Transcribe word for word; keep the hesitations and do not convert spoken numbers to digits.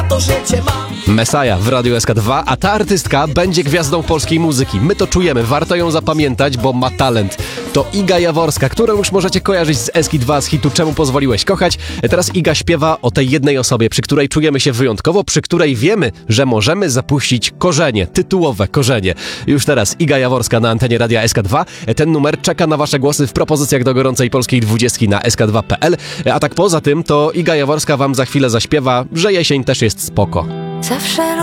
to życie mam. Messiah w Radiu S K dwa, a ta artystka będzie gwiazdą polskiej muzyki. My to czujemy, warto ją zapamiętać, bo ma talent. To Iga Jaworska, którą już możecie kojarzyć z S K dwa, z hitu Czemu pozwoliłeś kochać. Teraz Iga śpiewa o tej jednej osobie, przy której czujemy się wyjątkowo, przy której wiemy, że możemy zapuścić korzenie, tytułowe korzenie. Już teraz Iga Jaworska na antenie Radia S K dwa. Ten numer czeka na wasze głosy w propozycjach do gorącej polskiej dwudziestki na S K dwa kropka p l. A tak poza tym, to Iga Jaworska wam za chwilę zaśpiewa, że jesień też jest spoko. Zawsze